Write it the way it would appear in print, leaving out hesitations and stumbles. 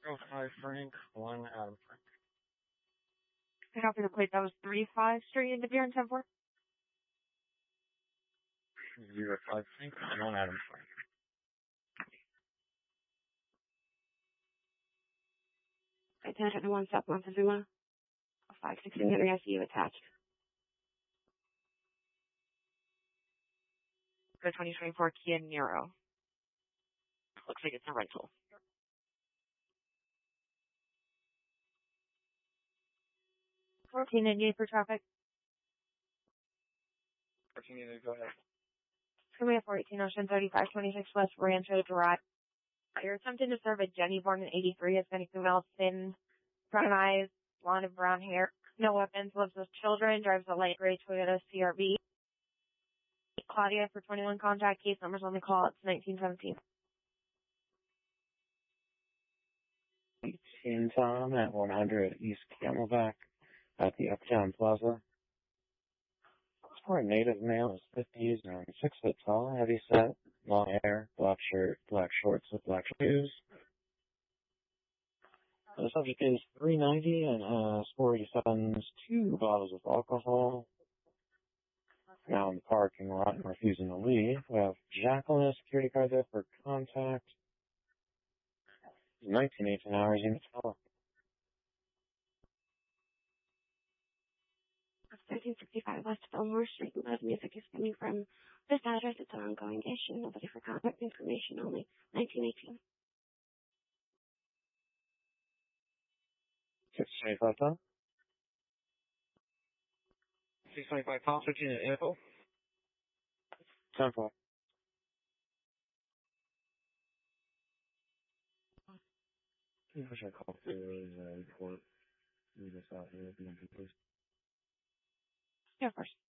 5 Frank, 1 Adam Frank. And after the plate, that was 3-5 straight into beer and 10-4. 0-5 Frank, 1 Adam Frank. I 10 1 step 1 Fazuma. 516 Henry ICU attached. The 2024 Kia Niro. Looks like it's a rental. 1498 for traffic. 1498, go ahead. Coming up 418 Ocean 3526 West Rancho Drive. You're attempting to serve a Jenny born in 83. It's been a female, thin, brown eyes, blonde and brown hair, no weapons, lives with children, drives a light gray Toyota CRV. Claudia for 21 contact, case numbers on the call. It's 1917. 18 Tom at 100 East Camelback at the Uptown Plaza. For a native male is 50s and 6 foot tall, heavy set, long hair, black shirt, black shorts with black shoes. The subject is 390 and has 487's 2 bottles of alcohol. Now in the parking lot and refusing to leave. We have Jacqueline, security card there for contact. 1918 hours in the tower. 1365 West Fillmore Street. Loud music is coming from this address. It's an ongoing issue. Nobody for contact information only. 1918. 625 Tom. 625 Tom, switching to info. 10-4. I should call for report. Leave us out here at the MP, please. Yeah, of course.